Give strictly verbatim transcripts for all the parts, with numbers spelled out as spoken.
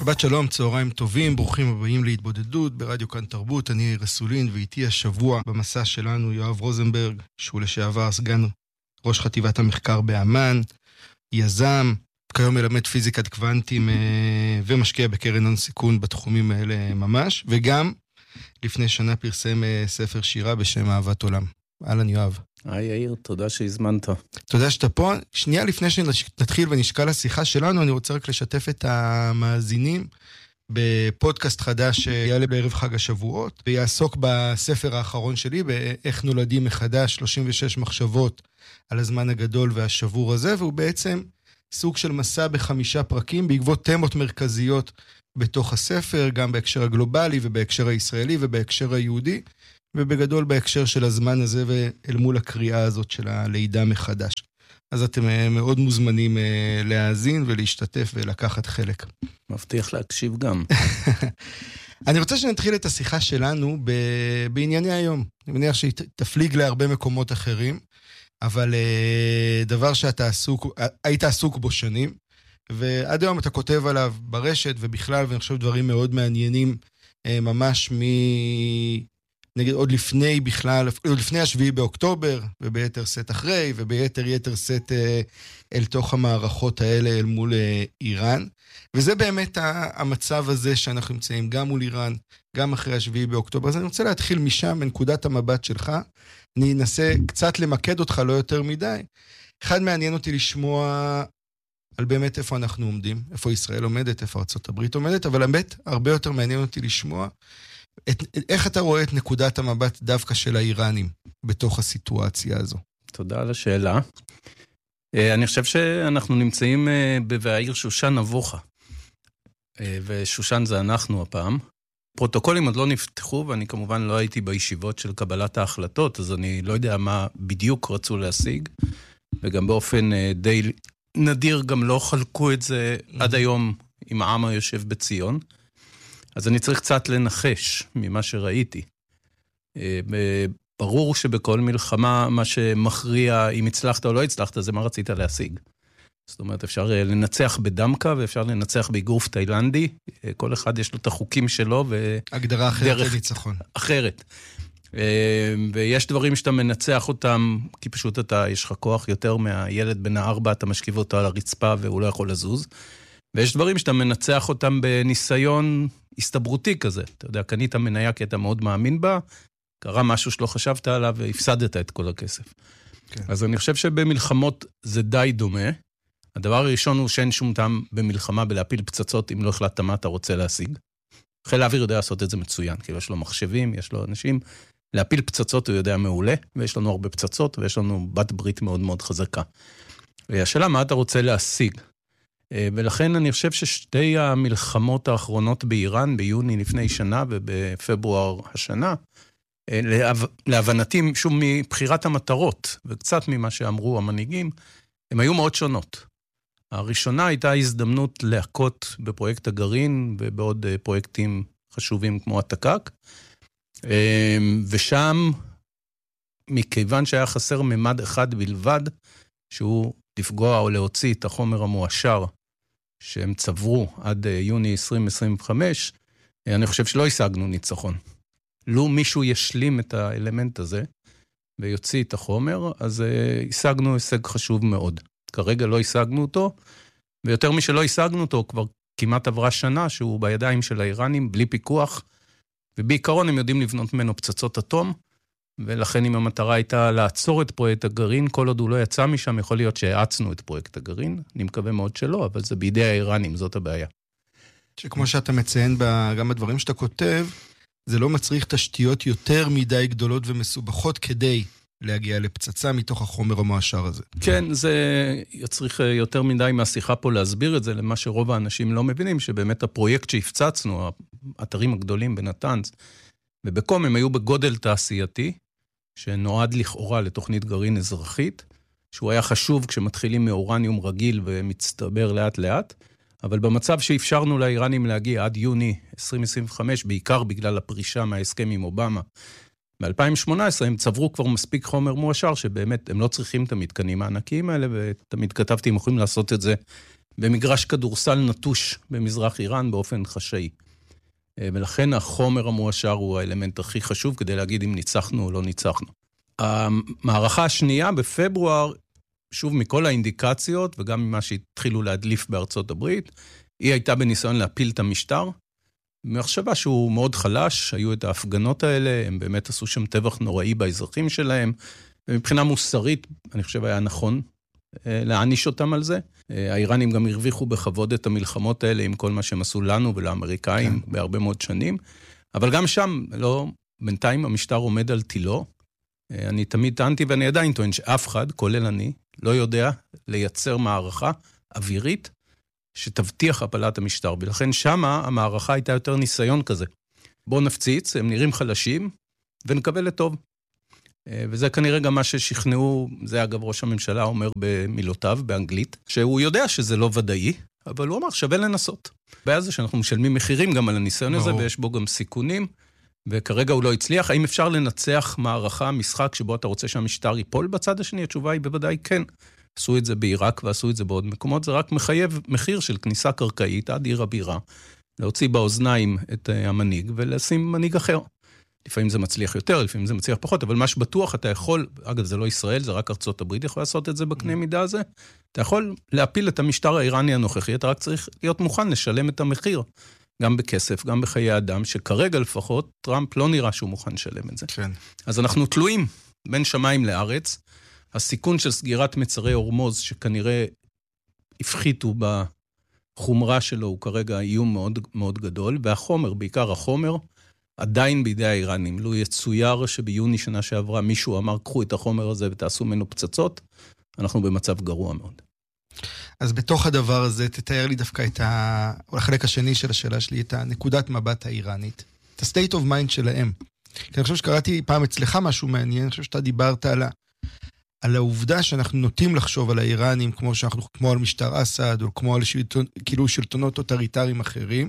שבת שלום, צהריים טובים, ברוכים הבאים להתבודדות ברדיו כאן תרבות. אני רסולין, ואיתי השבוע במסע שלנו יואב רוזנברג, שהוא לשעבר סגן ראש חטיבת המחקר באמן, יזם, כיום מלמד פיזיקת קוונטים ומשקיע בקרן הון סיכון בתחומים האלה ממש, וגם לפני שנה פרסם ספר שירה בשם אהבת עולם. אהלן יואב. היי יאיר, תודה שהזמנת. תודה שאתה פה. שנייה לפני שנתחיל ונשקע לשיחה שלנו, אני רוצה רק לשתף את המאזינים בפודקאסט חדש שיעלה בערב חג השבועות, ויעסוק בספר האחרון שלי, באיך נולדים מחדש, שלושים ושש מחשבות על הזמן הגדול והשבור הזה, והוא בעצם סוג של מסע בחמישה פרקים, בעקבות תמות מרכזיות בתוך הספר, גם בהקשר הגלובלי ובהקשר הישראלי ובהקשר היהודי, ובגדול בהקשר של הזמן הזה ואל מול הקריאה הזאת של הלידה מחדש. אז אתם מאוד מוזמנים להאזין ולהשתתף ולקחת חלק. מבטיח להקשיב גם. אני רוצה שנתחיל את השיחה שלנו ב- בענייני היום. אני מניח שהיא תפליג להרבה מקומות אחרים, אבל דבר שאתה עסוק, היית עסוק בו שנים, ועד היום אתה כותב עליו ברשת ובכלל, ואני חושב דברים מאוד מעניינים, ממש מ... נגיד עוד לפני בכלל, עוד לפני השביעי באוקטובר, וביתר סט אחרי, וביתר יתר סט אה, אל תוך המערכות האלה אל מול אה, איראן. וזה באמת המצב הזה שאנחנו נמצאים גם מול איראן, גם אחרי השביעי באוקטובר. אז אני רוצה להתחיל משם, בנקודת המבט שלך. אני אנסה קצת למקד אותך, לא יותר מדי. אחד מעניין אותי לשמוע על באמת איפה אנחנו עומדים, איפה ישראל עומדת, איפה ארצות הברית עומדת, אבל באמת הרבה יותר מעניין אותי לשמוע את, איך אתה רואה את נקודת המבט דווקא של האיראנים בתוך הסיטואציה הזו? תודה על השאלה. אני חושב שאנחנו נמצאים בבעיר שושן נבוכה. ושושן זה אנחנו הפעם. פרוטוקולים עוד לא נפתחו, ואני כמובן לא הייתי בישיבות של קבלת ההחלטות, אז אני לא יודע מה בדיוק רצו להשיג, וגם באופן די נדיר גם לא חלקו את זה עד היום עם העם היושב בציון. אז אני צריך קצת לנחש ממה שראיתי. ברור שבכל מלחמה מה שמכריע אם הצלחת או לא הצלחת זה מה רצית להשיג. זאת אומרת אפשר לנצח בדמקה ואפשר לנצח באגרוף תאילנדי, כל אחד יש לו את החוקים שלו. הגדרה אחרת לניצחון. אחרת. ויש דברים שאתה מנצח אותם כי פשוט אתה יש לך כוח יותר מהילד בן הארבע, אתה משכיב אותו על הרצפה והוא לא יכול לזוז. ויש דברים שאתה מנצח אותם בניסיון הסתברותי כזה. אתה יודע, קנית מניה כי אתה מאוד מאמין בה, קרה משהו שלא חשבת עליו והפסדת את כל הכסף. כן. אז אני חושב שבמלחמות זה די דומה. הדבר הראשון הוא שאין שום טעם במלחמה בלהפיל פצצות אם לא החלטת מה אתה רוצה להשיג. חיל האוויר יודע לעשות את זה מצוין, כי יש לו מחשבים, יש לו אנשים. להפיל פצצות הוא יודע מעולה, ויש לנו הרבה פצצות, ויש לנו בת ברית מאוד מאוד חזקה. והשאלה מה אתה רוצה להשיג? ולכן אני חושב ששתי המלחמות האחרונות באיראן, ביוני לפני שנה ובפברואר השנה, להבנתי, שוב מבחירת המטרות, וקצת ממה שאמרו המנהיגים, הם היו מאוד שונות. הראשונה הייתה הזדמנות להכות בפרויקט הגרעין, ובעוד פרויקטים חשובים כמו התקק, ושם, מכיוון שהיה חסר ממד אחד בלבד, שהוא לפגוע או להוציא את החומר המואשר שהם צברו עד יוני עשרים עשרים וחמש, אני חושב שלא השגנו ניצחון. לו מישהו ישלים את האלמנט הזה ויוציא את החומר, אז השגנו הישג חשוב מאוד. כרגע לא השגנו אותו, ויותר משלא השגנו אותו, כבר כמעט עברה שנה שהוא בידיים של האיראנים, בלי פיקוח, ובעיקרון הם יודעים לבנות ממנו פצצות אטום, ולכן אם המטרה הייתה לעצור את פרויקט הגרעין, כל עוד הוא לא יצא משם, יכול להיות שהעצנו את פרויקט הגרעין, אני מקווה מאוד שלא, אבל זה בידי האיראנים, זאת הבעיה. שכמו שאתה מציין גם בדברים שאתה כותב, זה לא מצריך תשתיות יותר מדי גדולות ומסובכות כדי להגיע לפצצה מתוך החומר המואשר הזה. כן, זה יצריך יותר מדי מהשיחה פה להסביר את זה, למה שרוב האנשים לא מבינים, שבאמת הפרויקט שהפצצנו, האתרים הגדולים בנתנז, ובקום הם היו בגודל תעשייתי, שנועד לכאורה לתוכנית גרעין אזרחית, שהוא היה חשוב כשמתחילים מאורניום רגיל ומצטבר לאט לאט, אבל במצב שאפשרנו לאיראנים להגיע עד יוני עשרים עשרים וחמש, בעיקר בגלל הפרישה מההסכם עם אובמה, ב-אלפיים שמונה עשרה הם צברו כבר מספיק חומר מואשר, שבאמת הם לא צריכים את המתקנים הענקיים האלה, ותמיד כתבתי, הם יכולים לעשות את זה במגרש כדורסל נטוש במזרח איראן באופן חשאי. ולכן החומר המואשר הוא האלמנט הכי חשוב כדי להגיד אם ניצחנו או לא ניצחנו. המערכה השנייה בפברואר, שוב מכל האינדיקציות וגם ממה שהתחילו להדליף בארצות הברית, היא הייתה בניסיון להפיל את המשטר, מחשבה שהוא מאוד חלש, היו את ההפגנות האלה, הם באמת עשו שם טבח נוראי באזרחים שלהם, ומבחינה מוסרית, אני חושב היה נכון להעניש אותם על זה. האיראנים גם הרוויחו בכבוד את המלחמות האלה עם כל מה שהם עשו לנו ולאמריקאים כן. בהרבה מאוד שנים, אבל גם שם, לא, בינתיים המשטר עומד על תילו. אני תמיד טענתי ואני עדיין טוען שאף אחד, כולל אני, לא יודע לייצר מערכה אווירית שתבטיח הפלת המשטר, ולכן שמה המערכה הייתה יותר ניסיון כזה. בואו נפציץ, הם נראים חלשים, ונקווה לטוב. וזה כנראה גם מה ששכנעו, זה אגב ראש הממשלה אומר במילותיו, באנגלית, שהוא יודע שזה לא ודאי, אבל הוא אמר שווה לנסות. הבעיה זה שאנחנו משלמים מחירים גם על הניסיון הזה, ויש בו גם סיכונים, וכרגע הוא לא הצליח. האם אפשר לנצח מערכה, משחק שבו אתה רוצה שהמשטר ייפול בצד השני? התשובה היא בוודאי כן. עשו את זה בעיראק ועשו את זה בעוד מקומות, זה רק מחייב מחיר של כניסה קרקעית עד עיר הבירה, להוציא באוזניים את המנהיג ולשים מנהיג אחר. לפעמים זה מצליח יותר, לפעמים זה מצליח פחות, אבל מה שבטוח אתה יכול, אגב זה לא ישראל, זה רק ארצות הברית יכול לעשות את זה בקנה מידה הזה, אתה יכול להפיל את המשטר האיראני הנוכחי, אתה רק צריך להיות מוכן לשלם את המחיר, גם בכסף, גם בחיי אדם, שכרגע לפחות טראמפ לא נראה שהוא מוכן לשלם את זה. כן. אז אנחנו תלויים בין שמיים לארץ, הסיכון של סגירת מצרי הורמוז, שכנראה הפחיתו בחומרה שלו, הוא כרגע איום מאוד, מאוד גדול, והחומר, בעיקר החומר, עדיין בידי האיראנים. לו יצויר שביוני שנה שעברה מישהו אמר, קחו את החומר הזה ותעשו ממנו פצצות, אנחנו במצב גרוע מאוד. אז בתוך הדבר הזה, תתאר לי דווקא את ה... או החלק השני של השאלה שלי, את הנקודת מבט האיראנית. את ה-state of mind שלהם. כי אני חושב שקראתי פעם אצלך משהו מעניין, אני חושב שאתה דיברת על ה... על העובדה שאנחנו נוטים לחשוב על האיראנים, כמו שאנחנו, כמו על משטר אסד, או כמו על שלטון, כאילו שלטונות טוטליטריים אחרים,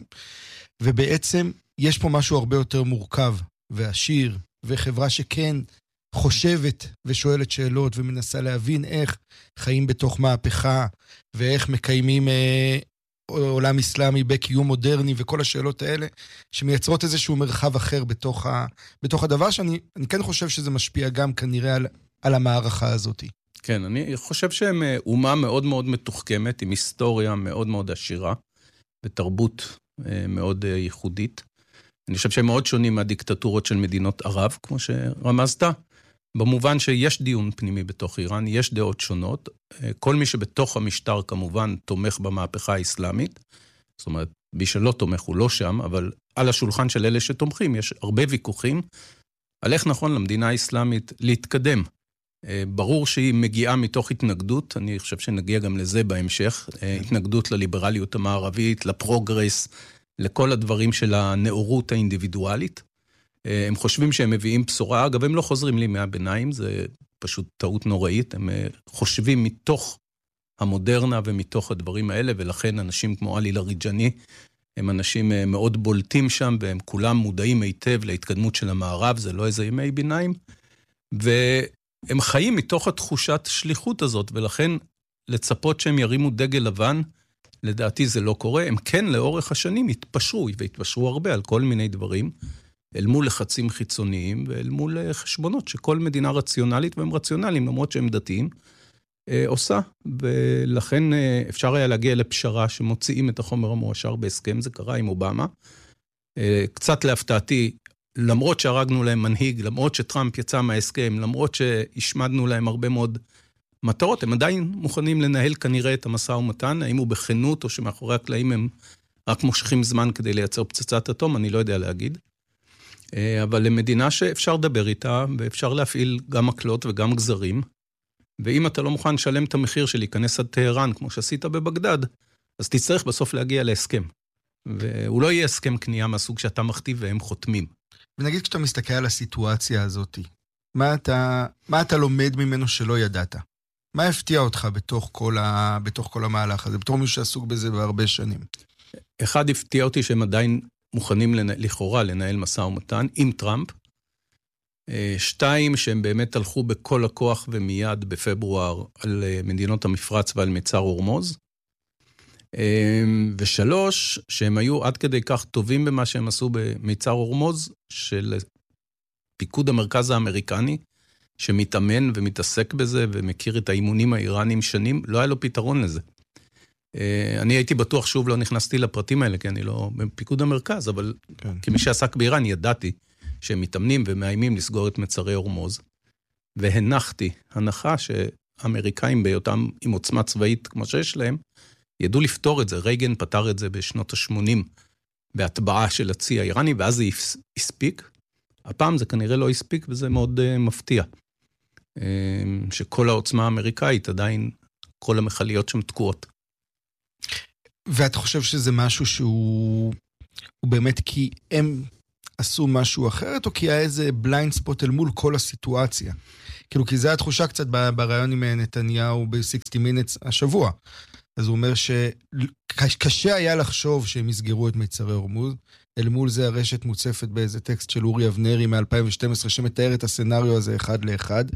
ובעצם יש פה משהו הרבה יותר מורכב, ועשיר, וחברה שכן חושבת ושואלת שאלות, ומנסה להבין איך חיים בתוך מהפכה, ואיך מקיימים אה, עולם אסלאמי בקיום מודרני, וכל השאלות האלה, שמייצרות איזשהו מרחב אחר בתוך, ה, בתוך הדבר, שאני אני כן חושב שזה משפיע גם כנראה על... על המערכה הזאת. כן, אני חושב שהם אומה מאוד מאוד מתוחכמת, עם היסטוריה מאוד מאוד עשירה, ותרבות מאוד ייחודית. אני חושב שהם מאוד שונים מהדיקטטורות של מדינות ערב, כמו שרמזת, במובן שיש דיון פנימי בתוך איראן, יש דעות שונות, כל מי שבתוך המשטר כמובן תומך במהפכה האסלאמית, זאת אומרת, מי שלא תומך הוא לא שם, אבל על השולחן של אלה שתומכים יש הרבה ויכוחים, על איך נכון למדינה האסלאמית להתקדם. ברור שהיא מגיעה מתוך התנגדות, אני חושב שנגיע גם לזה בהמשך, התנגדות לליברליות המערבית, לפרוגרס, לכל הדברים של הנאורות האינדיבידואלית. הם חושבים שהם מביאים בשורה, אגב, הם לא חוזרים לימי הביניים, זה פשוט טעות נוראית, הם חושבים מתוך המודרנה ומתוך הדברים האלה, ולכן אנשים כמו עלי לריג'ני, הם אנשים מאוד בולטים שם, והם כולם מודעים היטב להתקדמות של המערב, זה לא איזה ימי ביניים, והם חיים מתוך התחושת שליחות הזאת, ולכן לצפות שהם ירימו דגל לבן, לדעתי זה לא קורה, הם כן לאורך השנים התפשרו, והתפשרו הרבה על כל מיני דברים, אל מול לחצים חיצוניים, ואל מול חשבונות שכל מדינה רציונלית, והם רציונליים למרות שהם דתיים, עושה, ולכן אפשר היה להגיע לפשרה שמוציאים את החומר המואשר בהסכם, זה קרה עם אובמה. קצת להפתעתי, למרות שהרגנו להם מנהיג, למרות שטראמפ יצא מההסכם, למרות שהשמדנו להם הרבה מאוד מטרות, הם עדיין מוכנים לנהל כנראה את המשא ומתן, האם הוא בכנות או שמאחורי הקלעים הם רק מושכים זמן כדי לייצר פצצת אטום, אני לא יודע להגיד. אבל למדינה שאפשר לדבר איתה, ואפשר להפעיל גם מקלות וגם גזרים, ואם אתה לא מוכן לשלם את המחיר של להיכנס עד טהרן, כמו שעשית בבגדד, אז תצטרך בסוף להגיע להסכם. והוא לא יהיה הסכם קנייה מהסוג שאתה מכתיב והם חותמים. ונגיד כשאתה מסתכל על הסיטואציה הזאת, מה אתה, מה אתה לומד ממנו שלא ידעת? מה הפתיע אותך בתוך כל, ה, בתוך כל המהלך הזה, בתור מישהו שעסוק בזה בהרבה שנים? אחד הפתיע אותי שהם עדיין מוכנים לכאורה לנהל משא ומתן עם טראמפ, שתיים, שהם באמת הלכו בכל הכוח ומיד בפברואר על מדינות המפרץ ועל מצר הורמוז. ושלוש, שהם היו עד כדי כך טובים במה שהם עשו במיצר הורמוז, של פיקוד המרכז האמריקני, שמתאמן ומתעסק בזה, ומכיר את האימונים האיראנים שנים, לא היה לו פתרון לזה. אני הייתי בטוח, שוב לא נכנסתי לפרטים האלה, כי אני לא בפיקוד המרכז, אבל כן. כמי שעסק באיראן, ידעתי שהם מתאמנים ומאיימים לסגור את מצרי הורמוז, והנחתי, הנחה שאמריקאים בהיותם עם עוצמה צבאית כמו שיש להם, ידעו לפתור את זה. רייגן פתר את זה בשנות ה-שמונים, בהטבעה של הצי האיראני, ואז זה הספיק. הפעם זה כנראה לא הספיק, וזה מאוד uh, מפתיע. Uh, שכל העוצמה האמריקאית עדיין, כל המחליות שם תקועות. ואתה חושב שזה משהו שהוא הוא באמת כי הם עשו משהו אחרת, או כי היה איזה בליינד ספוט אל מול כל הסיטואציה? כאילו, כי זו התחושה קצת ברעיון עם נתניהו ב-שישים מינטס השבוע. אז הוא אומר שקשה היה לחשוב שהם יסגרו את מיצרי הורמוז, אל מול זה הרשת מוצפת באיזה טקסט של אורי אבנרי מ-אלפיים ושתים עשרה, שמתאר את הסנריו הזה אחד לאחד,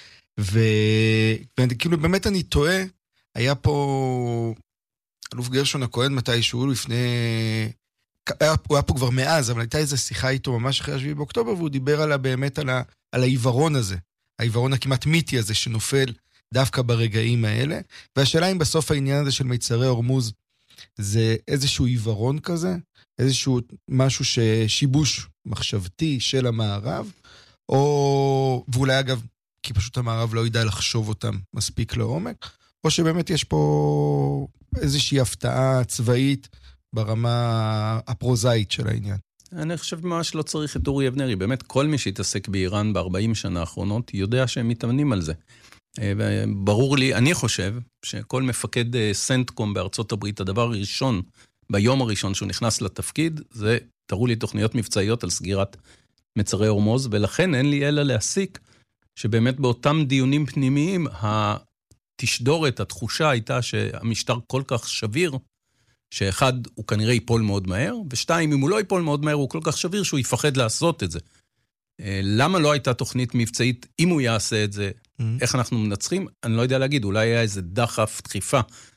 וכאילו באמת אני טועה, היה פה אלוף גרשון הכהן מתישהו לפני, הוא היה פה כבר מאז, אבל הייתה איזו שיחה איתו ממש אחרי השביעי באוקטובר, והוא דיבר עליה באמת על, ה, על העיוורון הזה, העיוורון הכמעט מיתי הזה שנופל דווקא ברגעים האלה, והשאלה אם בסוף העניין הזה של מיצרי הורמוז, זה איזשהו עיוורון כזה, איזשהו משהו ששיבוש מחשבתי של המערב, או, ואולי אגב, כי פשוט המערב לא ידע לחשוב אותם מספיק לעומק, או שבאמת יש פה איזושהי הפתעה צבאית ברמה הפרוזאית של העניין. אני חושב ממש לא צריך את אורי אבנרי, באמת כל מי שהתעסק באיראן ב-ארבעים שנה האחרונות יודע שהם מתאמנים על זה. וברור לי, אני חושב, שכל מפקד סנטקום בארצות הברית, הדבר הראשון, ביום הראשון שהוא נכנס לתפקיד, זה תראו לי תוכניות מבצעיות על סגירת מצרי הורמוז, ולכן אין לי אלא להסיק, שבאמת באותם דיונים פנימיים, התשדורת, התחושה הייתה שהמשטר כל כך שביר, שאחד, הוא כנראה ייפול מאוד מהר, ושתיים, אם הוא לא ייפול מאוד מהר, הוא כל כך שביר שהוא יפחד לעשות את זה. למה לא הייתה תוכנית מבצעית, אם הוא יעשה את זה, mm-hmm. איך אנחנו מנצחים? אני לא יודע להגיד, אולי היה איזה דחף, דחיפה,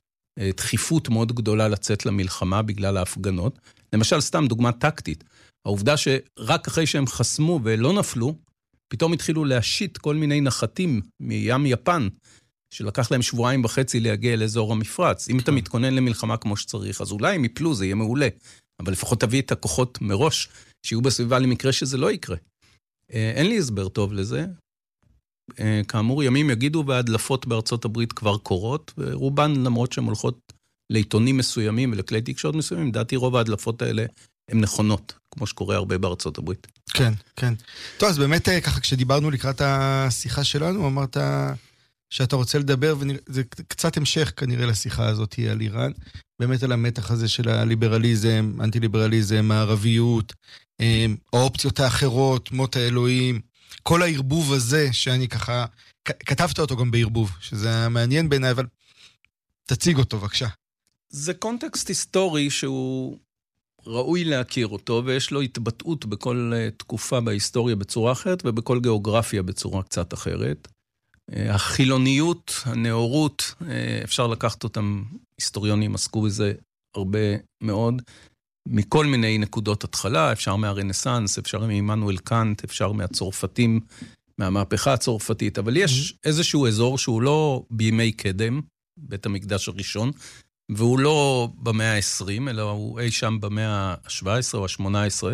דחיפות מאוד גדולה לצאת למלחמה בגלל ההפגנות. למשל, סתם דוגמה טקטית, העובדה שרק אחרי שהם חסמו ולא נפלו, פתאום התחילו להשית כל מיני נחתים מים יפן, שלקח להם שבועיים וחצי להגיע לאזור המפרץ. אם אתה מתכונן למלחמה כמו שצריך, אז אולי הם יפלו, זה יהיה מעולה. אבל לפחות תביא את הכוחות מראש, שיהיו בסביבה למקרה שזה לא יקרה. אין לי הסבר טוב לזה. כאמור, ימים יגידו, וההדלפות בארצות הברית כבר קורות, ורובן, למרות שהן הולכות לעיתונים מסוימים ולכלי תקשורת מסוימים, דעתי רוב ההדלפות האלה הן נכונות, כמו שקורה הרבה בארצות הברית. כן, כן. טוב, אז באמת ככה, כשדיברנו לקראת השיחה שלנו, אמרת שאתה רוצה לדבר, וזה קצת המשך כנראה לשיחה הזאת על איראן, באמת על המתח הזה של הליברליזם, אנטי-ליברליזם, הערביות, האופציות האחרות, מות האלוהים, כל הערבוב הזה שאני ככה, כתבת אותו גם בערבוב, שזה מעניין בעיניי, אבל תציג אותו בבקשה. זה קונטקסט היסטורי שהוא ראוי להכיר אותו, ויש לו התבטאות בכל תקופה בהיסטוריה בצורה אחרת, ובכל גיאוגרפיה בצורה קצת אחרת. החילוניות, הנאורות, אפשר לקחת אותם, היסטוריונים עסקו בזה הרבה מאוד, מכל מיני נקודות התחלה, אפשר מהרנסנס, אפשר מעמנואל קאנט, אפשר מהצורפתים, מהמהפכה הצורפתית, אבל יש איזשהו אזור שהוא לא בימי קדם, בית המקדש הראשון, והוא לא במאה ה-עשרים, אלא הוא אי שם במאה ה-שבע עשרה או ה-שמונה עשרה,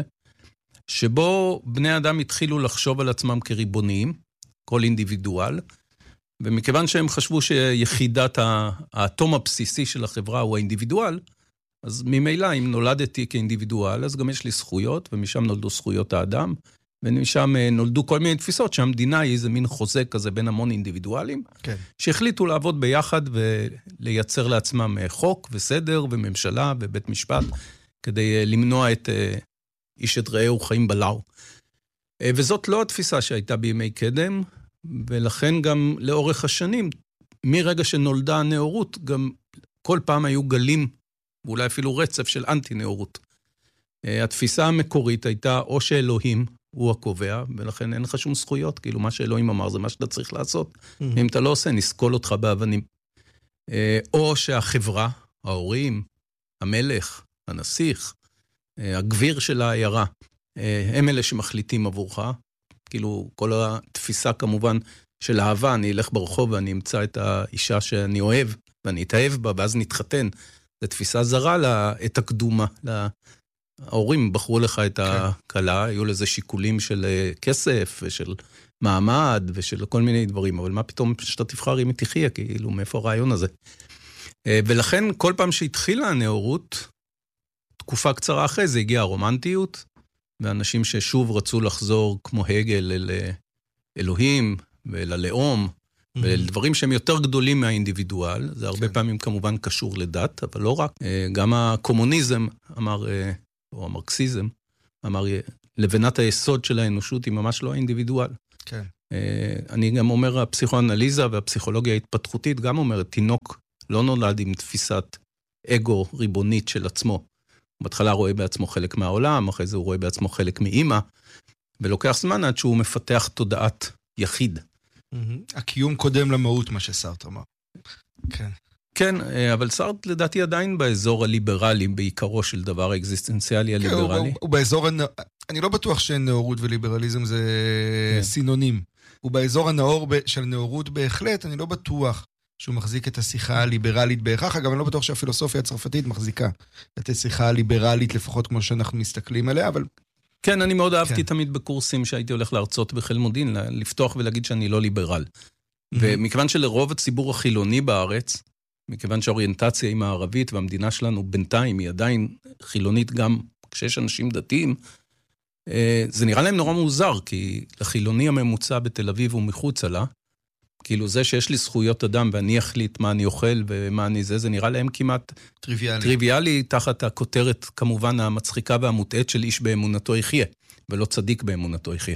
שבו בני אדם התחילו לחשוב על עצמם כריבוניים, כל אינדיבידואל, ומכיוון שהם חשבו שיחידת האטום הבסיסי של החברה הוא האינדיבידואל, אז ממילא אם נולדתי כאינדיבידואל, אז גם יש לי זכויות, ומשם נולדו זכויות האדם, ומשם נולדו כל מיני תפיסות, שהמדינה היא איזה מין חוזה כזה בין המון אינדיבידואלים, כן. שהחליטו לעבוד ביחד ולייצר לעצמם חוק וסדר וממשלה ובית משפט, כדי למנוע את איש את רעהו חיים בלעו. וזאת לא התפיסה שהייתה בימי קדם, ולכן גם לאורך השנים, מרגע שנולדה הנאורות, גם כל פעם היו גלים, ואולי אפילו רצף של אנטי-נאורות. התפיסה המקורית הייתה או שאלוהים הוא הקובע, ולכן אין לך שום זכויות, כאילו מה שאלוהים אמר זה מה שאתה צריך לעשות. Mm-hmm. אם אתה לא עושה, נסקול אותך באבנים. או שהחברה, ההורים, המלך, הנסיך, הגביר של העיירה, הם אלה שמחליטים עבורך. כאילו, כל התפיסה כמובן של אהבה, אני אלך ברחוב ואני אמצא את האישה שאני אוהב, ואני אתאהב בה, ואז נתחתן. זו תפיסה זרה לה, את הקדומה. לה... ההורים בחרו לך את הקלה, היו לזה שיקולים של כסף, ושל מעמד, ושל כל מיני דברים, אבל מה פתאום שאתה תבחר אם היא תחיה, כאילו, מאיפה הרעיון הזה? ולכן, כל פעם שהתחילה הנאורות, תקופה קצרה אחרי זה הגיעה הרומנטיות, ואנשים ששוב רצו לחזור כמו הגל אל אלוהים, ואל הלאום, ואל דברים שהם יותר גדולים מהאינדיבידואל, זה הרבה פעמים כמובן קשור לדת, אבל לא רק. גם הקומוניזם אמר, או המרקסיזם, אמר, לבנת היסוד של האנושות היא ממש לא האינדיבידואל. כן. אני גם אומר, הפסיכואנליזה והפסיכולוגיה ההתפתחותית גם אומרת, תינוק לא נולד עם תפיסת אגו ריבונית של עצמו. בהתחלה רואה בעצמו חלק מהעולם, אחרי זה הוא רואה בעצמו חלק מאמא, ולוקח זמן עד שהוא מפתח תודעת יחיד. הקיום קודם למהות, מה שסארטר אמר. כן. כן, אבל סארטר לדעתי עדיין באזור הליברלי, בעיקרו של דבר האקזיסטנציאלי הליברלי. הוא באזור, אני לא בטוח שנאורות וליברליזם זה סינונים. הוא באזור הנאור של נאורות בהחלט, אני לא בטוח שהוא מחזיק את השיחה הליברלית בהכרח, אגב, אני לא בטוח שהפילוסופיה הצרפתית מחזיקה את השיחה הליברלית, לפחות כמו שאנחנו מסתכלים עליה, אבל... כן, אני מאוד אהבתי תמיד בקורסים שהייתי הולך להרצות בחיל מודיעין, לפתוח ולהגיד שאני לא ליברל. ומכיוון שלרוב הציבור החילוני בארץ, מכיוון שהאוריינטציה היא מערבית, והמדינה שלנו בינתיים היא עדיין חילונית גם כשיש אנשים דתיים, זה נראה להם נורא מוזר, כי לחילוני הממוצע בתל אביב הוא מחוץ לה, כאילו זה שיש לי זכויות אדם ואני אחליט מה אני אוכל ומה אני זה, זה נראה להם כמעט טריוויאלי. טריוויאלי תחת הכותרת כמובן המצחיקה והמוטעת של איש באמונתו יחיה, ולא צדיק באמונתו יחיה.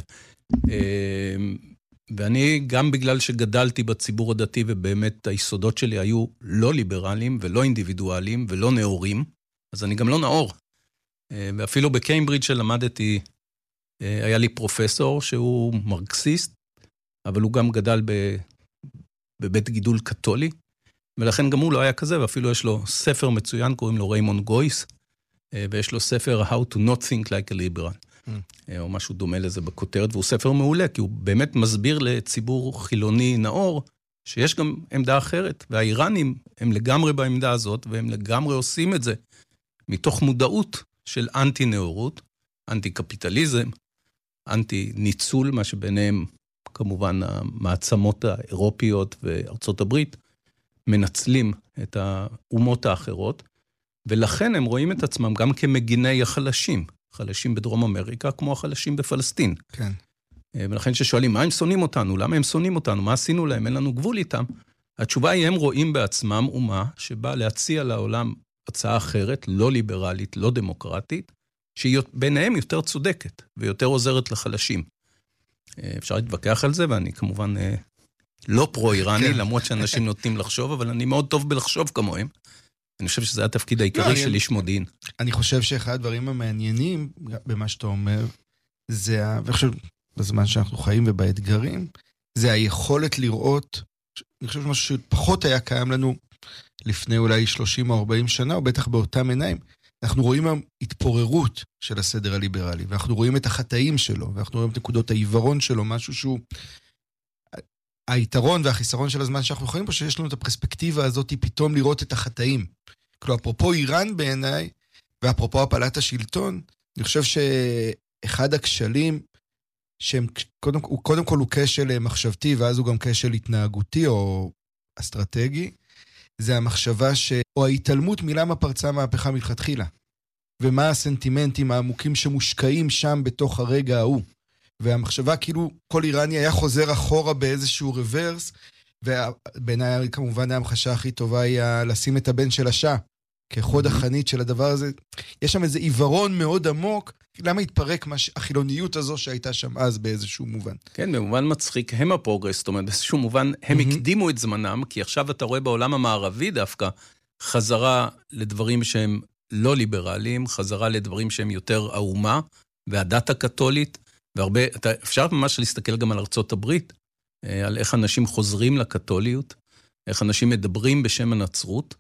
ואני גם בגלל שגדלתי בציבור הדתי ובאמת היסודות שלי היו לא ליברליים ולא אינדיבידואליים ולא נאורים, אז אני גם לא נאור. ואפילו בקיימברידג' שלמדתי, היה לי פרופסור שהוא מרקסיסט, אבל הוא גם גדל ב... בבית גידול קתולי, ולכן גם הוא לא היה כזה, ואפילו יש לו ספר מצוין, קוראים לו ריימון גויס, ויש לו ספר How to not think like a liberal, mm. או משהו דומה לזה בכותרת, והוא ספר מעולה, כי הוא באמת מסביר לציבור חילוני נאור, שיש גם עמדה אחרת, והאיראנים הם לגמרי בעמדה הזאת, והם לגמרי עושים את זה, מתוך מודעות של אנטי-נאורות, אנטי-קפיטליזם, אנטי-ניצול, מה שביניהם כמובן המעצמות האירופיות וארצות הברית, מנצלים את האומות האחרות, ולכן הם רואים את עצמם גם כמגיני החלשים, חלשים בדרום אמריקה, כמו החלשים בפלסטין. כן. ולכן ששואלים, מה הם שונאים אותנו? למה הם שונאים אותנו? מה עשינו להם? אין לנו גבול איתם. התשובה היא, הם רואים בעצמם אומה שבאה להציע לעולם הצעה אחרת, לא ליברלית, לא דמוקרטית, שהיא ביניהם יותר צודקת ויותר עוזרת לחלשים. אפשר להתווכח על זה, ואני כמובן לא פרו-איראני, למרות שאנשים נוטים לחשוב, אבל אני מאוד טוב בלחשוב כמוהם. אני חושב שזה התפקיד העיקרי של איש מודיעין. אני חושב שאחד הדברים המעניינים במה שאתה אומר, זה, ואני חושב, בזמן שאנחנו חיים ובאתגרים, זה היכולת לראות, אני חושב שמשהו שפחות היה קיים לנו לפני אולי שלושים או ארבעים שנה, או בטח באותם עיניים, אנחנו רואים התפוררות של הסדר הליברלי, ואנחנו רואים את החטאים שלו, ואנחנו רואים את נקודות העיוורון שלו, משהו שהוא... היתרון והחיסרון של הזמן שאנחנו חיים פה, שיש לנו את הפרספקטיבה הזאת, היא פתאום לראות את החטאים. כלומר, אפרופו איראן בעיניי, ואפרופו הפלת השלטון, אני חושב שאחד הכשלים, שהם קודם, קודם כל הוא כשל מחשבתי, ואז הוא גם כשל התנהגותי או אסטרטגי, זה המחשבה ש... או ההתעלמות מלמה פרצה מהפכה מלכתחילה. ומה הסנטימנטים העמוקים שמושקעים שם בתוך הרגע ההוא. והמחשבה כאילו כל איראני היה חוזר אחורה באיזשהו רוורס, ובעיניי כמובן ההמחשה הכי טובה היא לשים את הבן של השעה, כחוד החנית של הדבר הזה. יש שם איזה עיוורון מאוד עמוק, למה התפרק החילוניות הזו שהייתה שם אז באיזשהו מובן. כן, במובן מצחיק, הם הפרוגרס, זאת אומרת, באיזשהו מובן, הם הקדימו את זמנם, כי עכשיו אתה רואה בעולם המערבי דווקא, חזרה לדברים שהם לא ליברליים, חזרה לדברים שהם יותר האומה, והדת הקתולית, והרבה, אתה, אפשר ממש להסתכל גם על ארצות הברית, על איך אנשים חוזרים לקתוליות, איך אנשים מדברים בשם הנצרות,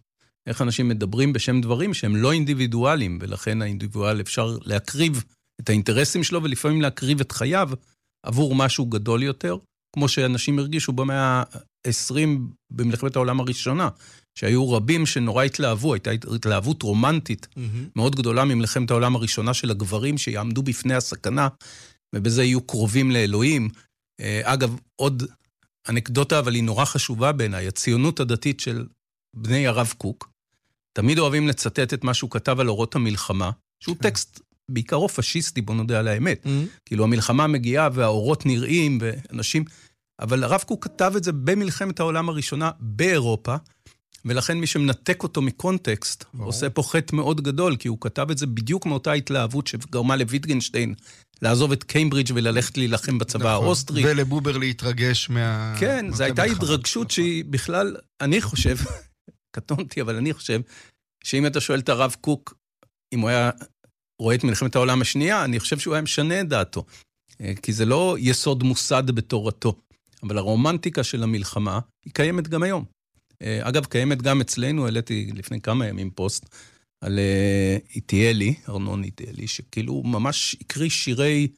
איך אנשים מדברים בשם דברים שהם לא אינדיבידואלים, ולכן האינדיבידואל אפשר להקריב את האינטרסים שלו, ולפעמים להקריב את חייו עבור משהו גדול יותר, כמו שאנשים הרגישו במאה ה-עשרים במלחמת העולם הראשונה, שהיו רבים שנורא התלהבו, הייתה התלהבות רומנטית mm-hmm. מאוד גדולה ממלחמת העולם הראשונה של הגברים, שיעמדו בפני הסכנה, ובזה יהיו קרובים לאלוהים. אגב, עוד אנקדוטה, אבל היא נורא חשובה בעיניי, הציונות הדתית של בני הרב קוק, תמיד אוהבים לצטט את מה שהוא כתב על אורות המלחמה, שהוא טקסט בעיקרו פשיסטי, בוא נודע על האמת. Mm-hmm. כאילו המלחמה מגיעה והאורות נראים ואנשים, אבל הרב קוק כתב את זה במלחמת העולם הראשונה באירופה, ולכן מי שמנתק אותו מקונטקסט, oh. עושה פה חטא מאוד גדול, כי הוא כתב את זה בדיוק מאותה התלהבות שגרמה לויטגנשטיין לעזוב את קיימברידג' וללכת להילחם בצבא נכון. האוסטרי. ולבובר להתרגש מה... כן, זו הייתה התרגשות שהיא בכלל, אני חושב, קטונתי, אבל אני חושב, שאם אתה שואל את הרב קוק, אם הוא היה רואה את מלחמת העולם השנייה, אני חושב שהוא היה משנה את דעתו. כי זה לא יסוד מוסד בתורתו, אבל הרומנטיקה של המלחמה היא קיימת גם היום. אגב, קיימת גם אצלנו, העליתי לפני כמה ימים פוסט, על איטיאלי, ארנון איטיאלי, שכאילו ממש הקריא שירי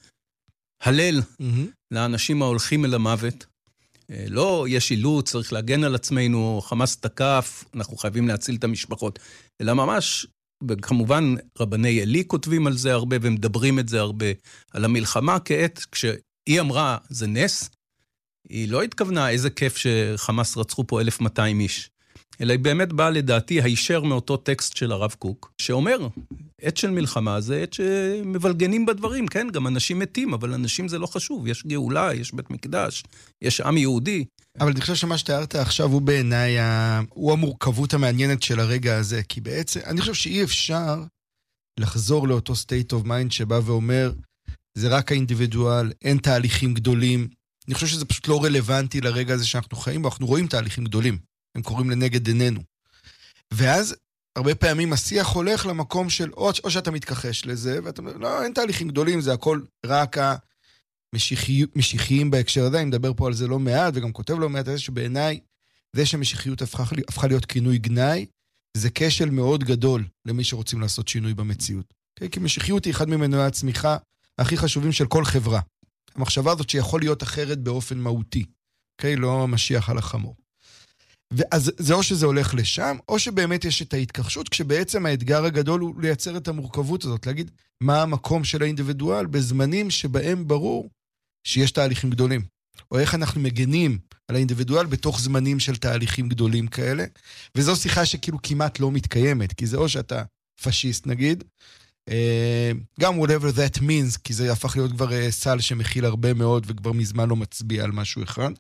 הלל mm-hmm. לאנשים ההולכים אל המוות. לא, יש אילוץ, צריך להגן על עצמנו, חמאס תקף, אנחנו חייבים להציל את המשפחות, אלא ממש, וכמובן רבני אלי כותבים על זה הרבה, ומדברים את זה הרבה, על המלחמה כעת, כשהיא אמרה, זה נס, היא לא התכוונה איזה כיף שחמאס רצחו פה אלף ומאתיים איש, אלא היא באמת באה לדעתי הישר מאותו טקסט של הרב קוק, שאומר, עת של מלחמה זה עת שמבלגנים בדברים, כן, גם אנשים מתים, אבל אנשים זה לא חשוב, יש גאולה, יש בית מקדש, יש עם יהודי. אבל אני חושב שמה שתיארת עכשיו הוא בעיניי, הוא המורכבות המעניינת של הרגע הזה, כי בעצם, אני חושב שאי אפשר לחזור לאותו state of mind שבא ואומר, זה רק האינדיבידואל, אין תהליכים גדולים, אני חושב שזה פשוט לא רלוונטי לרגע הזה שאנחנו חיים, ואנחנו רואים תהליכים גדולים, הם קוראים לנגד עינינו. ואז, הרבה פעמים השיח הולך למקום של, או, או שאתה מתכחש לזה, ואתה אומר, לא, אין תהליכים גדולים, זה הכל רק המשיחיים בהקשר הזה, אני מדבר פה על זה לא מעט, וגם כותב לא מעט, זה שבעיניי, זה שמשיחיות הפכה, הפכה להיות כינוי גנאי, זה כשל מאוד גדול למי שרוצים לעשות שינוי במציאות. Okay? כי משיחיות היא אחד ממנועי הצמיחה הכי חשובים של כל חברה. המחשבה הזאת שיכול להיות אחרת באופן מהותי. Okay? לא משיח על החמור. ואז זה או שזה הולך לשם, או שבאמת יש את ההתכחשות, כשבעצם האתגר הגדול הוא לייצר את המורכבות הזאת, להגיד מה המקום של האינדיבידואל בזמנים שבהם ברור שיש תהליכים גדולים. או איך אנחנו מגנים על האינדיבידואל בתוך זמנים של תהליכים גדולים כאלה, וזו שיחה שכאילו כמעט לא מתקיימת, כי זה או שאתה פשיסט נגיד, גם whatever that means, כי זה הפך להיות כבר סל שמכיל הרבה מאוד, וכבר מזמן לא מצביע על משהו אחד.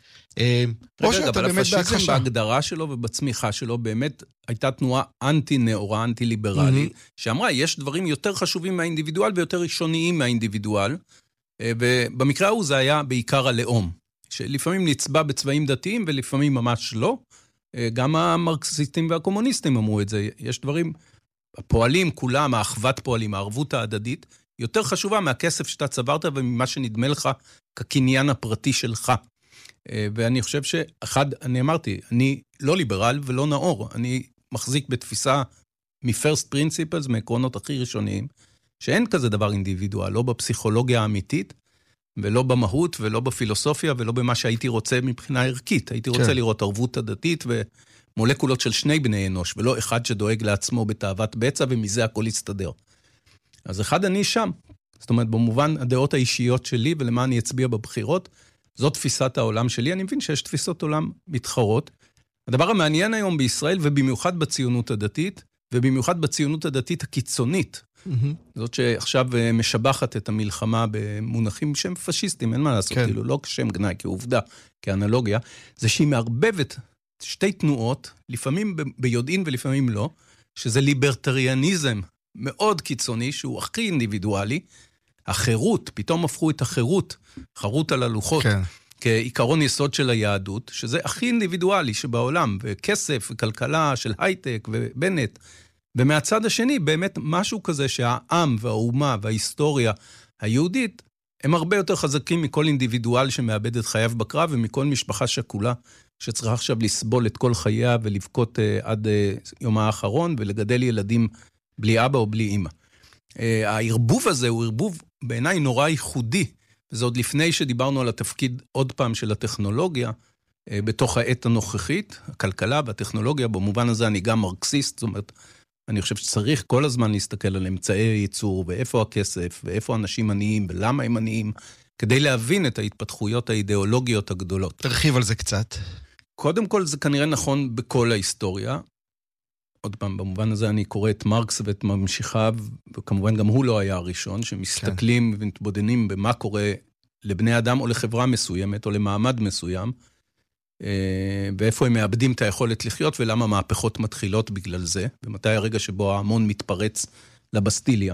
או שאתה באמת בהכחשה. בהגדרה שלו ובצמיחה שלו, באמת הייתה תנועה אנטי-נאורה, אנטי-ליברלית, שאמרה, יש דברים יותר חשובים מהאינדיבידואל, ויותר ראשוניים מהאינדיבידואל, ובמקרה ההוא זה היה בעיקר הלאום, שלפעמים נצבע בצבעים דתיים, ולפעמים ממש לא. גם המרקסיסטים והקומוניסטים אמרו את זה. יש דברים, הפועלים כולם, האחוות פועלים, הערבות ההדדית, יותר חשובה מהכסף שאתה צברת, וממה שנדמה לך כקניין הפרטי שלך. ואני חושב שאחד, אני אמרתי, אני לא ליברל ולא נאור, אני מחזיק בתפיסה מ-first principles, מעקרונות הכי ראשוניים, שאין כזה דבר אינדיבידואל, לא בפסיכולוגיה האמיתית, ולא במהות, ולא בפילוסופיה, ולא במה שהייתי רוצה מבחינה ערכית. הייתי רוצה כן. לראות ערבות הדתית ומולקולות של שני בני אנוש, ולא אחד שדואג לעצמו בתאוות בצע, ומזה הכל יסתדר. אז אחד אני שם. זאת אומרת, במובן הדעות האישיות שלי, ולמה אני אצביע בבחירות, זאת תפיסת העולם שלי. אני מבין שיש תפיסות עולם מתחרות. הדבר המעניין היום בישראל, ובמיוחד בציונות הדתית, ובמיוחד בציונות הדתית הקיצונית, mm-hmm. זאת שעכשיו משבחת את המלחמה במונחים שהם פשיסטים, אין מה לעשות, כן. כאילו, לא כשם גנאי, כעובדה, כאנלוגיה, זה שהיא מערבבת שתי תנועות, לפעמים ביודעין ולפעמים לא, שזה ליברטריאניזם מאוד קיצוני, שהוא הכי אינדיבידואלי, החירות, פתאום הפכו את החירות, חירות על הלוחות, כן. כעיקרון יסוד של היהדות, שזה הכי אינדיבידואלי שבעולם, וכסף, וכלכלה של הייטק, ובנט, ומהצד השני, באמת משהו כזה שהעם והאומה וההיסטוריה היהודית, הם הרבה יותר חזקים מכל אינדיבידואל שמאבד את חייו בקרב, ומכל משפחה שכולה שצריכה עכשיו לסבול את כל חייה ולבכות עד יומה האחרון, ולגדל ילדים בלי אבא או בלי אמא. הערבוב הזה הוא ערבוב בעיניי נורא ייחודי, וזה עוד לפני שדיברנו על התפקיד עוד פעם של הטכנולוגיה, בתוך העת הנוכחית, הכלכלה והטכנולוגיה, במובן הזה אני גם מרקסיסט, זאת אומרת, אני חושב שצריך כל הזמן להסתכל על אמצעי ייצור, ואיפה הכסף, ואיפה אנשים עניים, ולמה הם עניים, כדי להבין את ההתפתחויות האידיאולוגיות הגדולות. תרחיב על זה קצת. קודם כל, זה כנראה נכון בכל ההיסטוריה. עוד פעם, במובן הזה אני קורא את מרקס ואת ממשיכיו, וכמובן גם הוא לא היה הראשון, שמסתכלים כן. ומתבודדים במה קורה לבני אדם, או לחברה מסוימת, או למעמד מסוים, ואיפה הם מאבדים את היכולת לחיות, ולמה מהפכות מתחילות בגלל זה, ומתי הרגע שבו ההמון מתפרץ לבסטיליה.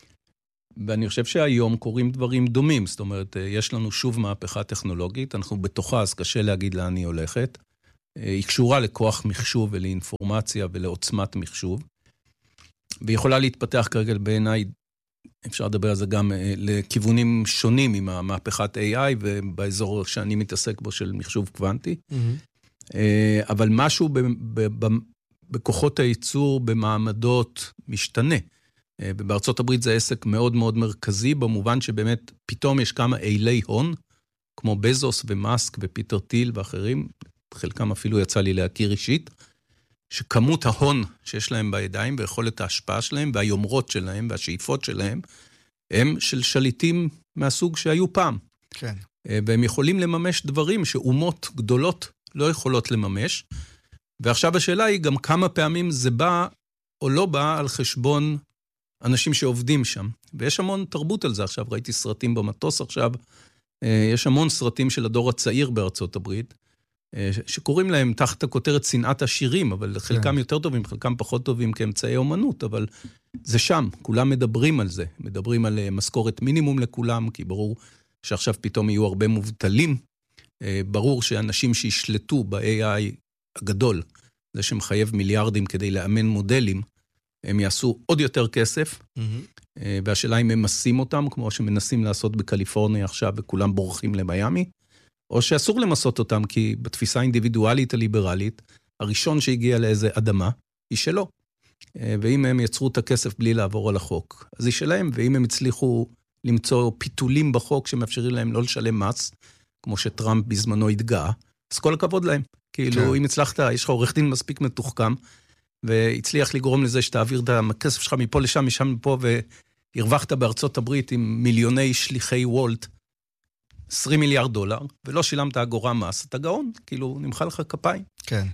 ואני חושב שהיום קורים דברים דומים, זאת אומרת, יש לנו שוב מהפכה טכנולוגית, אנחנו בתוכה, אז קשה להגיד לאן היא הולכת. היא קשורה לכוח מחשוב ולאינפורמציה ולעוצמת מחשוב, והיא יכולה להתפתח כרגע בעיניי, אפשר לדבר על זה גם לכיוונים שונים עם המהפכת איי איי, ובאזור שאני מתעסק בו של מחשוב קוונטי, mm-hmm. אבל משהו ב- ב- ב- בכוחות הייצור, במעמדות משתנה. בארצות הברית זה עסק מאוד מאוד מרכזי, במובן שבאמת פתאום יש כמה אילי הון, כמו בזוס ומאסק ופיטר טיל ואחרים, חלקם אפילו יצא לי להכיר אישית, שכמות ההון שיש להם בידיים, ויכולת ההשפעה שלהם, והיומרות שלהם, והשאיפות שלהם, הם של שליטים מהסוג שהיו פעם. כן. והם יכולים לממש דברים שאומות גדולות לא יכולות לממש, ועכשיו השאלה היא גם כמה פעמים זה בא או לא בא על חשבון אנשים שעובדים שם. ויש המון תרבות על זה עכשיו, ראיתי סרטים במטוס עכשיו, יש המון סרטים של הדור הצעיר בארצות הברית, שקוראים להם תחת הכותרת שנאת השירים, אבל חלקם יותר טובים, חלקם פחות טובים כאמצעי אומנות, אבל זה שם, כולם מדברים על זה, מדברים על משכורת מינימום לכולם, כי ברור שעכשיו פתאום יהיו הרבה מובטלים, ברור שאנשים שישלטו ב-איי איי הגדול, זה שמחייב מיליארדים כדי לאמן מודלים, הם יעשו עוד יותר כסף, mm-hmm. והשאלה אם הם מסים אותם, כמו שמנסים לעשות בקליפורניה עכשיו, וכולם בורחים למיימי, או שאסור למסות אותם, כי בתפיסה האינדיבידואלית הליברלית, הראשון שהגיע לאיזה אדמה, היא שלו. ואם הם יצרו את הכסף בלי לעבור על החוק, אז היא שלהם, ואם הם הצליחו למצוא פיתולים בחוק, שמאפשרים להם לא לשלם מס, כמו שטראמפ בזמנו התגאה, אז כל הכבוד להם. כאילו, כן. אם הצלחת, יש לך עורך דין מספיק מתוחכם, והצליח לגרום לזה שתעביר את הכסף שלך מפה לשם, משם מפה, והרווחת בארצות הברית עם מיליוני שליחי וולט, עשרים מיליארד דולר, ולא שילמת אגורה מס, אתה גאון, כאילו נמחא לך כפיים. כן.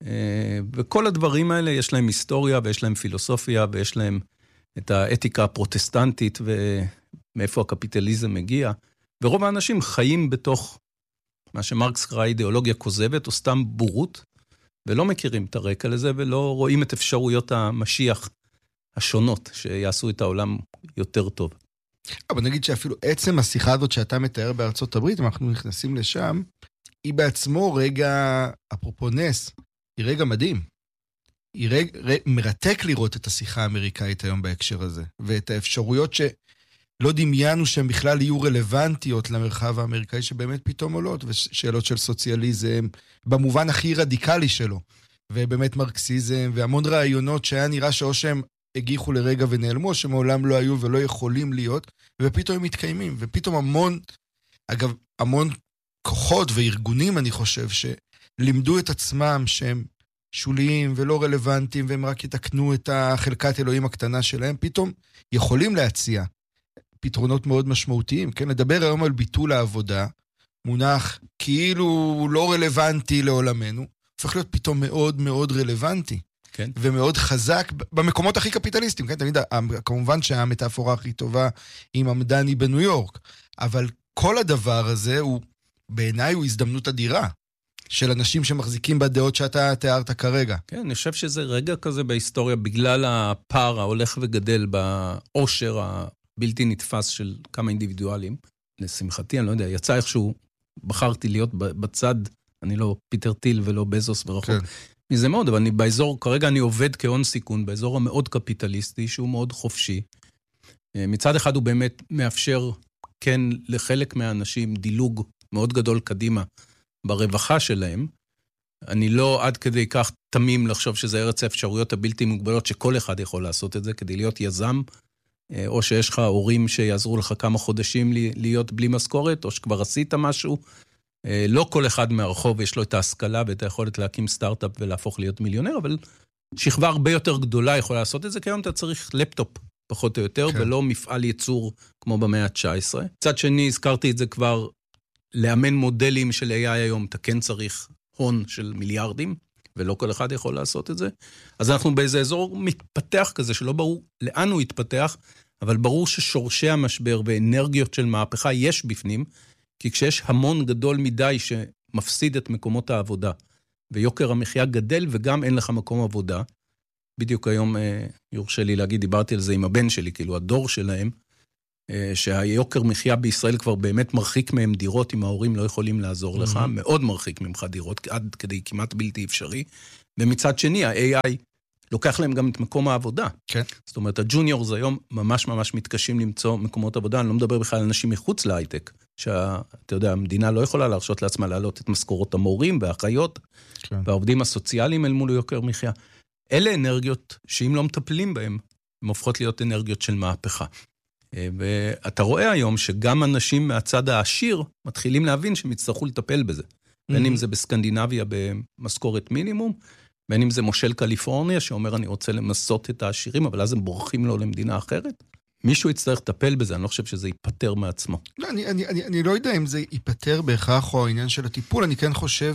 וכל הדברים האלה יש להם היסטוריה, ויש להם פילוסופיה, ויש להם את האתיקה הפרוטסטנטית, ומאיפה הקפיטליזם מגיע, ורוב האנשים חיים בתוך מה שמרקס קרא אידיאולוגיה כוזבת, או סתם בורות, ולא מכירים את הרקע לזה, ולא רואים את אפשרויות המשיח השונות, שיעשו את העולם יותר טוב. אבל נגיד שאפילו עצם השיחה הזאת שאתה מתאר בארצות הברית, אם אנחנו נכנסים לשם, היא בעצמו רגע, אפרופו נס, היא רגע מדהים. היא רגע, רגע מרתק לראות את השיחה האמריקאית היום בהקשר הזה, ואת האפשרויות שלא דמיינו שהן בכלל יהיו רלוונטיות למרחב האמריקאי, שבאמת פתאום עולות, ושאלות של סוציאליזם, במובן הכי רדיקלי שלו, ובאמת מרקסיזם, והמון רעיונות שהיה נראה שאו שהם הגיחו לרגע ונעלמו, שמעולם לא היו ולא יכולים להיות, ופתאום הם מתקיימים, ופתאום המון, אגב, המון כוחות וארגונים, אני חושב, שלימדו את עצמם שהם שוליים ולא רלוונטיים, והם רק יתקנו את החלקת אלוהים הקטנה שלהם, פתאום יכולים להציע פתרונות מאוד משמעותיים, כן? לדבר היום על ביטול העבודה, מונח כאילו לא רלוונטי לעולמנו, הופך להיות פתאום מאוד מאוד רלוונטי. כן. ומאוד חזק במקומות הכי קפיטליסטיים, כן? תמיד, כמובן שהמטאפורה הכי טובה היא ממדני בניו יורק, אבל כל הדבר הזה הוא, בעיניי הוא הזדמנות אדירה, של אנשים שמחזיקים בדעות שאתה תיארת כרגע. כן, אני חושב שזה רגע כזה בהיסטוריה, בגלל הפער ההולך וגדל באושר הבלתי נתפס של כמה אינדיבידואלים. לשמחתי, אני לא יודע, יצא איכשהו, בחרתי להיות בצד, אני לא פיטר טיל ולא בזוס ורחוק. כן. מזה מאוד, אבל אני באזור, כרגע אני עובד כהון סיכון, באזור המאוד קפיטליסטי, שהוא מאוד חופשי. מצד אחד הוא באמת מאפשר, כן, לחלק מהאנשים דילוג מאוד גדול קדימה, ברווחה שלהם, אני לא עד כדי כך תמים לחשוב שזה ארץ האפשרויות הבלתי מוגבלות, שכל אחד יכול לעשות את זה, כדי להיות יזם, או שיש לך הורים שיעזרו לך כמה חודשים להיות בלי משכורת, או שכבר עשית משהו. לא כל אחד מהרחוב יש לו את ההשכלה ואת היכולת להקים סטארט-אפ ולהפוך להיות מיליונר, אבל שכבה הרבה יותר גדולה יכולה לעשות את זה, כי היום אתה צריך לפטופ פחות או יותר, כן. ולא מפעל ייצור כמו במאה ה-תשע עשרה. צד שני, הזכרתי את זה כבר, לאמן מודלים של איי איי היום, אתה כן צריך הון של מיליארדים, ולא כל אחד יכול לעשות את זה. אז אנחנו באיזה אזור מתפתח כזה, שלא ברור לאן הוא יתפתח, אבל ברור ששורשי המשבר ואנרגיות של מהפכה יש בפנים, כי כשיש המון גדול מדי שמפסיד את מקומות העבודה, ויוקר המחיה גדל וגם אין לך מקום עבודה, בדיוק היום יורשה לי להגיד, דיברתי על זה עם הבן שלי, כאילו הדור שלהם, שהיוקר מחיה בישראל כבר באמת מרחיק מהם דירות, אם ההורים לא יכולים לעזור לך, מאוד מרחיק ממך דירות, עד כדי כמעט בלתי אפשרי, ומצד שני, ה-איי איי לוקח להם גם את מקום העבודה. כן. זאת אומרת, הג'וניורס היום ממש ממש מתקשים למצוא מקומות עבודה, אני לא מדבר בכלל על אנשים מחוץ להייטק, שאתה יודע, המדינה לא יכולה להרשות לעצמה להעלות את משכורות המורים והאחיות, כן. והעובדים הסוציאליים אל מול יוקר מחיה. אלה אנרגיות שאם לא מטפלים בהם, הן הופכות להיות אנרגיות של מהפכה. ואתה רואה היום שגם אנשים מהצד העשיר מתחילים להבין שהם יצטרכו לטפל בזה. בין אם זה בסקנדינביה במשכורת מינימום, בין אם זה מושל קליפורניה שאומר אני רוצה למסות את העשירים, אבל אז הם בורחים לו למדינה אחרת. מישהו יצטרך לטפל בזה, אני לא חושב שזה ייפטר מעצמו. לא, אני, אני, אני, אני לא יודע אם זה ייפטר בהכרח או העניין של הטיפול, אני כן חושב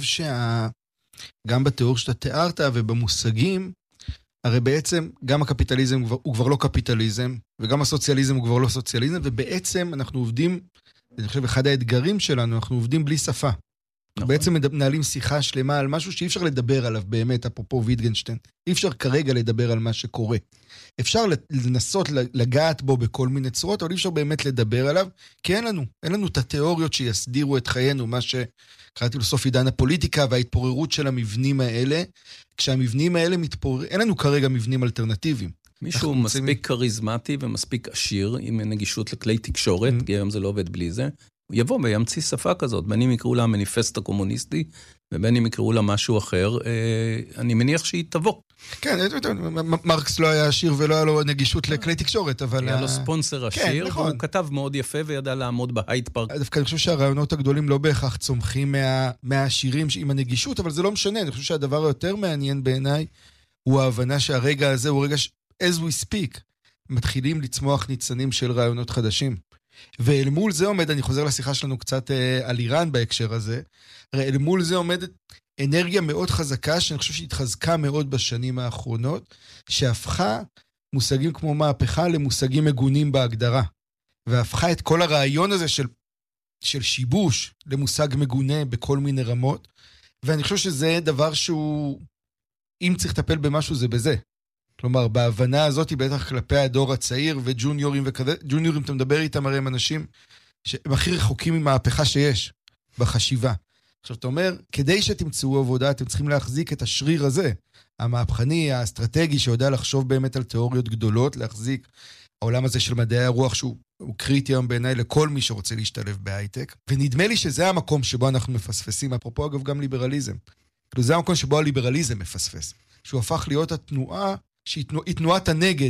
שגם בתיאור שאתה תיארת ובמושגים, הרי בעצם גם הקפיטליזם הוא כבר, הוא כבר לא קפיטליזם, וגם הסוציאליזם הוא כבר לא סוציאליזם, ובעצם אנחנו עובדים, אני חושב אחד האתגרים שלנו, אנחנו עובדים בלי שפה. נכון. בעצם מנהלים שיחה שלמה על משהו שאי אפשר לדבר עליו באמת, אפרופו ויטגנשטיין. אי אפשר כרגע לדבר על מה שקורה. אפשר לנסות לגעת בו בכל מיני צורות, אבל אי אפשר באמת לדבר עליו, כי אין לנו, אין לנו את התיאוריות שיסדירו את חיינו, מה שקראתי בסוף עידן הפוליטיקה וההתפוררות של המבנים האלה, כשהמבנים האלה מתפוררים, אין לנו כרגע מבנים אלטרנטיביים. מישהו מספיק קריזמטי ומספיק עשיר, עם נגישות לכלי תקשורת, כי היום זה לא עובד בלי זה, הוא יבוא וימציא שפה כזאת, בין אם יקראו לה המניפסט הקומוניסטי, ובין אם יקראו לה משהו אחר, אני מניח שהיא תבוא. כן, מרקס לא היה עשיר ולא היה לו נגישות לכלי תקשורת, אבל... היה לו ספונסר עשיר, והוא כתב מאוד יפה וידע לעמוד בהייד פארק. דווקא אני חושב שהרעיונות הגדולים לא בהכרח צומחים מהעשירים עם הנגישות, אבל זה לא משנה, אני חושב שהדבר היותר מעניין בעיניי, הוא ההבנה שהרגע הזה הוא רגע, as we speak, מתחילים לצמוח ניצנים של רעיונות חדשים. ואל מול זה עומד, אני חוזר לשיחה שלנו קצת אה, על איראן בהקשר הזה, הרי אל מול זה עומדת אנרגיה מאוד חזקה, שאני חושב שהתחזקה מאוד בשנים האחרונות, שהפכה מושגים כמו מהפכה למושגים מגונים בהגדרה, והפכה את כל הרעיון הזה של, של שיבוש למושג מגונה בכל מיני רמות, ואני חושב שזה דבר שהוא, אם צריך לטפל במשהו זה בזה. כלומר, בהבנה הזאת היא בטח כלפי הדור הצעיר וג'וניורים וכזה, ג'וניורים אתה מדבר איתם הרי הם אנשים שהם הכי רחוקים ממהפכה שיש בחשיבה. עכשיו אתה אומר, כדי שתמצאו עבודה, אתם צריכים להחזיק את השריר הזה, המהפכני, האסטרטגי, שיודע לחשוב באמת על תיאוריות גדולות, להחזיק העולם הזה של מדעי הרוח, שהוא קריטי היום בעיניי לכל מי שרוצה להשתלב בהייטק, ונדמה לי שזה המקום שבו אנחנו מפספסים, אפרופו אגב גם ליברליזם. כאילו זה המקום שבו הליברליזם מפספס, שהוא הפך להיות התנועה שהיא תנועת הנגד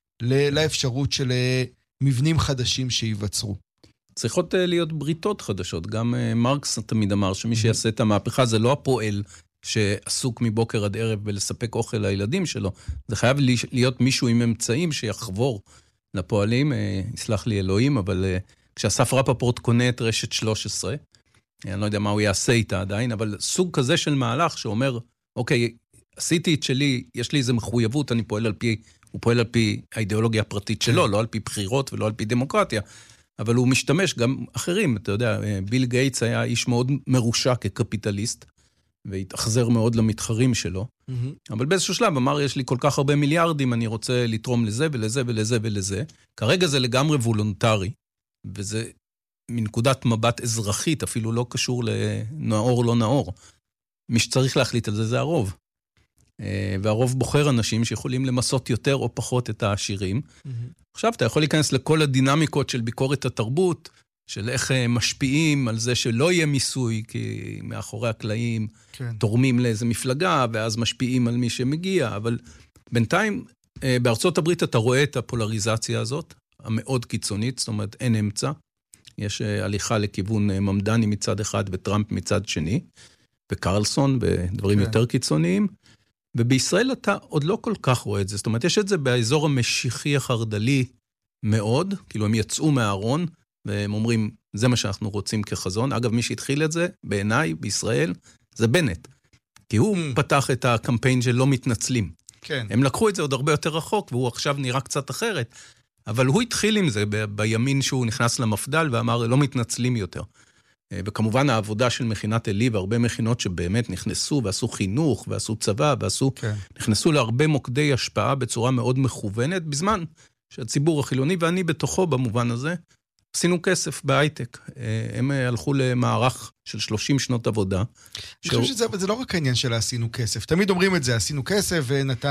לאפשרות של מבנים חדשים שיווצרו. צריכות להיות בריתות חדשות. גם מרקס תמיד אמר שמי שיעשה את המהפכה זה לא הפועל שעסוק מבוקר עד ערב ולספק אוכל לילדים שלו. זה חייב להיות מישהו עם אמצעים שיחבור לפועלים. יסלח לי אלוהים, אבל כשאסף רפפורט קונה את רשת שלוש עשרה, אני לא יודע מה הוא יעשה איתה עדיין, אבל סוג כזה של מהלך שאומר, אוקיי, עשיתי את שלי, יש לי איזו מחויבות, אני פועל על פי, הוא פועל על פי האידיאולוגיה הפרטית שלו, לא על פי בחירות ולא על פי דמוקרטיה, אבל הוא משתמש גם אחרים, אתה יודע, ביל גייטס היה איש מאוד מרושע כקפיטליסט, והתאכזר מאוד למתחרים שלו, אבל באיזשהו שלב אמר, יש לי כל כך הרבה מיליארדים, אני רוצה לתרום לזה ולזה ולזה ולזה, כרגע זה לגמרי וולונטרי, וזה מנקודת מבט אזרחית, אפילו לא קשור לנאור לא נאור, מי שצריך להחליט על זה זה הרוב. והרוב בוחר אנשים שיכולים למסות יותר או פחות את העשירים. Mm-hmm. עכשיו, אתה יכול להיכנס לכל הדינמיקות של ביקורת התרבות, של איך משפיעים על זה שלא יהיה מיסוי, כי מאחורי הקלעים כן. תורמים לאיזה מפלגה, ואז משפיעים על מי שמגיע, אבל בינתיים, בארצות הברית אתה רואה את הפולריזציה הזאת, המאוד קיצונית, זאת אומרת, אין אמצע, יש הליכה לכיוון ממדני מצד אחד וטראמפ מצד שני, וקרלסון בדברים כן. יותר קיצוניים, ובישראל אתה עוד לא כל כך רואה את זה, זאת אומרת, יש את זה באזור המשיחי החרדלי מאוד, כאילו הם יצאו מהארון, והם אומרים, זה מה שאנחנו רוצים כחזון. אגב, מי שהתחיל את זה, בעיניי, בישראל, זה בנט. כי הוא mm. פתח את הקמפיין של לא מתנצלים. כן. הם לקחו את זה עוד הרבה יותר רחוק, והוא עכשיו נראה קצת אחרת. אבל הוא התחיל עם זה ב- בימין שהוא נכנס למפדל, ואמר, לא מתנצלים יותר. וכמובן העבודה של מכינת עלי, והרבה מכינות שבאמת נכנסו, ועשו חינוך, ועשו צבא, ועשו, כן. נכנסו להרבה מוקדי השפעה בצורה מאוד מכוונת, בזמן שהציבור החילוני, ואני בתוכו במובן הזה, עשינו כסף בהייטק. הם הלכו למערך של שלושים שנות עבודה. אני חושב שזה לא רק העניין של עשינו כסף. תמיד אומרים את זה, עשינו כסף ונתן